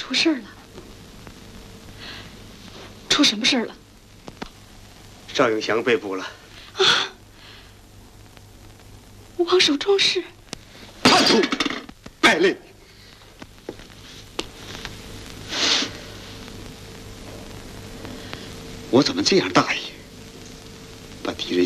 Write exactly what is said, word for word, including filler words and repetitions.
出事了？出什么事了？ 赵永祥被捕了。 啊！王守忠是叛徒，败类！我怎么这样大意，把敌人